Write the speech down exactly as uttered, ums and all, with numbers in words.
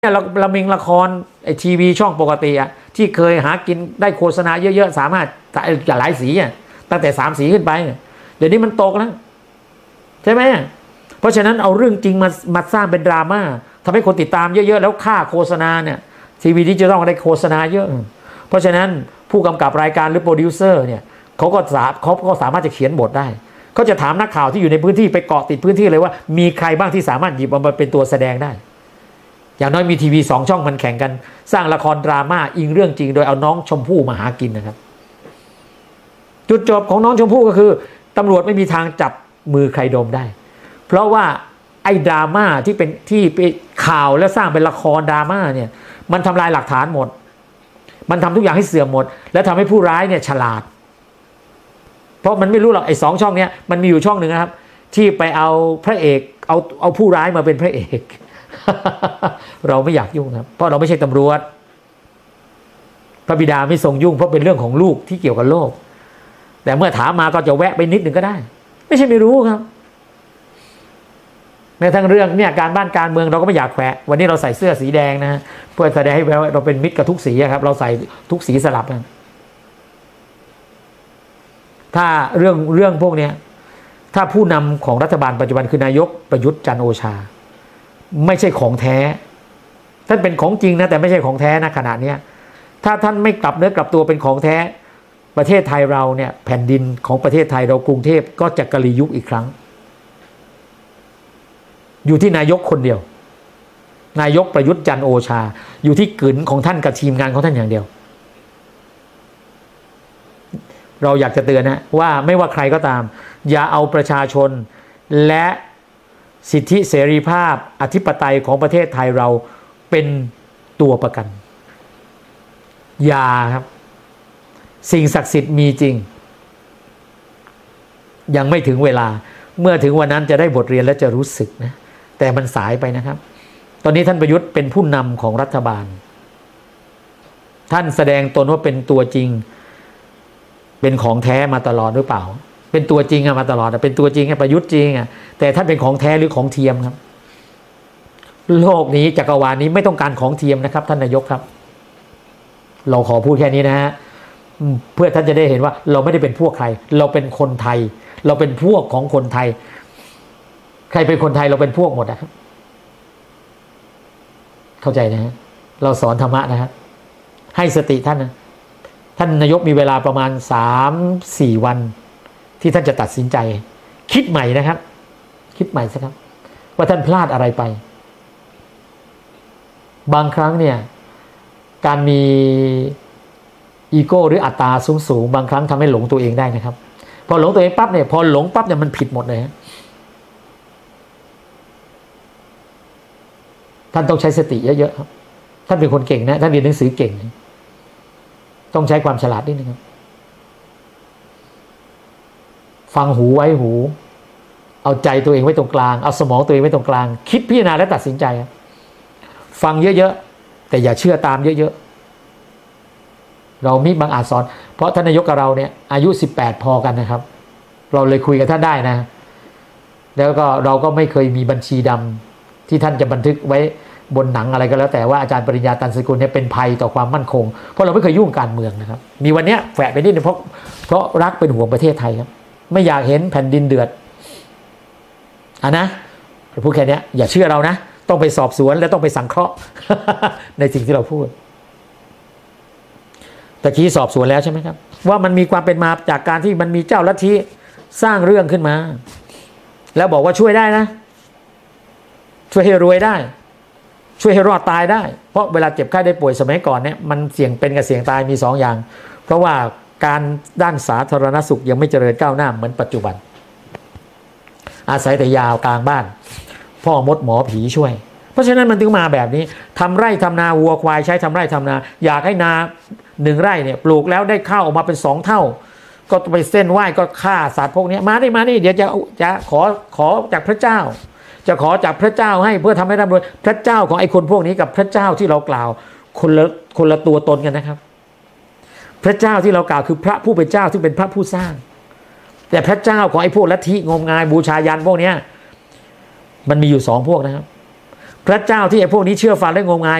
เนี่ยเราเรามีละครไอทีวีช่องปกติอะที่เคยหากินได้โฆษณาเยอะๆสามารถจะหลายสีอะตั้งแต่สามสีขึ้นไปเดี๋ยวนี้มันตกแล้วใช่ไหมเพราะฉะนั้นเอาเรื่องจริงมามาสร้างเป็นดราม่าทำให้คนติดตามเยอะๆแล้วค่าโฆษณาเนี่ยทีวีดิจิตอลได้โฆษณาเยอะเพราะฉะนั้นผู้กำกับรายการหรือโปรดิวเซอร์เนี่ยเขาก็สาเขาก็สามารถจะเขียนบทได้เขาจะถามนักข่าวที่อยู่ในพื้นที่ไปเกาะติดพื้นที่เลยว่ามีใครบ้างที่สามารถหยิบมาเป็นตัวแสดงได้อย่างน้อยมีทีวีสองช่องมันแข่งกันสร้างละครดราม่าอิงเรื่องจริงโดยเอาน้องชมพู่มาหากินนะครับจุดจบของน้องชมพู่ก็คือตำรวจไม่มีทางจับมือใครดมได้เพราะว่าไอ้ดราม่าที่เป็นที่เป็นข่าวแล้วสร้างเป็นละครดราม่าเนี่ยมันทำลายหลักฐานหมดมันทำทุกอย่างให้เสื่อมหมดและทำให้ผู้ร้ายเนี่ยฉลาดเพราะมันไม่รู้หรอกไอ้สองช่องเนี้ยมันมีอยู่ช่องหนึ่งนะครับที่ไปเอาพระเอกเอาเอาผู้ร้ายมาเป็นพระเอก เราไม่อยากยุ่งครับเพราะเราไม่ใช่ตำรวจพระบิดาไม่ทรงยุ่งเพราะเป็นเรื่องของลูกที่เกี่ยวกับโลกแต่เมื่อถามมาก็จะแวะไปนิดหนึ่งก็ได้ไม่ใช่ไม่รู้ครับในทั้งเรื่องเนี่ยการบ้านการเมืองเราก็ไม่อยากแขวะวันนี้เราใส่เสื้อสีแดงนะเพื่อแสดงให้เราเป็นมิตรกับทุกสีครับเราใส่ทุกสีสลับนะถ้าเรื่องเรื่องพวกนี้ถ้าผู้นำของรัฐบาลปัจจุบันคือนายกประยุทธ์จันทร์โอชาไม่ใช่ของแท้ท่านเป็นของจริงนะแต่ไม่ใช่ของแท้นะขณะนี้ถ้าท่านไม่กลับเนื้อกลับตัวเป็นของแท้ประเทศไทยเราเนี่ยแผ่นดินของประเทศไทยเรากรุงเทพก็จะกลียุคอีกครั้งอยู่ที่นายกคนเดียวนายกประยุทธ์จันทร์โอชาอยู่ที่กลืนของท่านกับทีมงานของท่านอย่างเดียวเราอยากจะเตือนนะว่าไม่ว่าใครก็ตามอย่าเอาประชาชนและสิทธิเสรีภาพอธิปไตยของประเทศไทยเราเป็นตัวประกันอย่าครับสิ่งศักดิ์สิทธิ์มีจริงยังไม่ถึงเวลาเมื่อถึงวันนั้นจะได้บทเรียนและจะรู้สึกนะแต่มันสายไปนะครับตอนนี้ท่านประยุทธ์เป็นผู้นำของรัฐบาลท่านแสดงตนว่าเป็นตัวจริงเป็นของแท้มาตลอดหรือเปล่าเป็นตัวจริงอะมาตลอดเป็นตัวจริงอะประยุทธ์จริงอะแต่ท่านเป็นของแท้หรือของเทียมครับโลกนี้จักรวาลนี้ไม่ต้องการของเทียมนะครับท่านนายกครับเราขอพูดแค่นี้นะฮะเพื่อท่านจะได้เห็นว่าเราไม่ได้เป็นพวกใครเราเป็นคนไทยเราเป็นพวกของคนไทยใครเป็นคนไทยเราเป็นพวกหมดนะครับเข้าใจนะฮะเราสอนธรรมะนะฮะให้สติท่านนะท่านนายกมีเวลาประมาณ สามถึงสี่ วันที่ท่านจะตัดสินใจคิดใหม่นะครับคิดใหม่ซะครับว่าท่านพลาดอะไรไปบางครั้งเนี่ยการมีอีโก้หรืออัตตาสูงๆบางครั้งทำให้หลงตัวเองได้นะครับพอหลงตัวเองปั๊บเนี่ยพอหลงปั๊บเนี่ยมันผิดหมดเลยท่านต้องใช้สติเยอะๆครับท่านเป็นคนเก่งนะท่านเรียนหนังสือเก่งต้องใช้ความฉลาดนิดนึงครับฟังหูไว้หูเอาใจตัวเองไว้ตรงกลางเอาสมองตัวเองไว้ตรงกลางคิดพิจารณาและตัดสินใจฟังเยอะๆแต่อย่าเชื่อตามเยอะๆเรามีบางอาจสอนเพราะท่านนายกกับเราเนี่ยอายุสิบแปดพอกันนะครับเราเลยคุยกับท่านได้นะแล้วก็เราก็ไม่เคยมีบัญชีดำที่ท่านจะบันทึกไว้บนหนังอะไรก็แล้วแต่ว่าอาจารย์ปริญญาตันสกุลเนี่ยเป็นภัยต่อความมั่นคงเพราะเราไม่เคยยุ่งการเมืองนะครับมีวันนี้แฝงไปนิดนึงเพราะเพราะรักเป็นห่วงประเทศไทยครับไม่อยากเห็นแผ่นดินเดือดอ่ะนะพูดแค่นี้อย่าเชื่อเรานะต้องไปสอบสวนและต้องไปสังเคราะห์ ในสิ่งที่เราพูดตะกี้สอบสวนแล้วใช่ไหมครับว่ามันมีความเป็นมาจากการที่มันมีเจ้าลัทธิสร้างเรื่องขึ้นมาแล้วบอกว่าช่วยได้นะช่วยให้รวยได้ช่วยให้รอดตายได้เพราะเวลาเจ็บไข้ได้ป่วยสมัยก่อนเนี่ยมันเสี่ยงเป็นกับเสี่ยงตายมีสองอย่างเพราะว่าการด้านสาธารณสุขยังไม่เจริญก้าวหน้าเหมือนปัจจุบันอาศัยแต่ยาวกลางบ้านพ่อมดหมอผีช่วยเพราะฉะนั้นมันถึงมาแบบนี้ทำไร่ทำนาวัวควายใช้ทำไร่ทำนาอยากให้นาหนึ่งไร่เนี่ยปลูกแล้วได้ข้าวออกมาเป็นสองเท่าก็ไปเส้นไหว้ก็ฆ่าสัตว์พวกนี้มาได้มานี่เดี๋ยวจะจะขอขอจากพระเจ้าจะขอจากพระเจ้าให้เพื่อทำให้ร่ำรวยพระเจ้าของไอ้คนพวกนี้กับพระเจ้าที่เรากล่าวคนละคนละตัวตนกันนะครับพระเจ้าที่เรากล่าวคือพระผู้เป็นเจ้าที่เป็นพระผู้สร้างแต่พระเจ้าของไอ้พวกลัทธิงมงายบูชายันพวกนี้มันมีอยู่สองพวกนะครับพระเจ้าที่ไอ้พวกนี้เชื่อฟังและงมงาย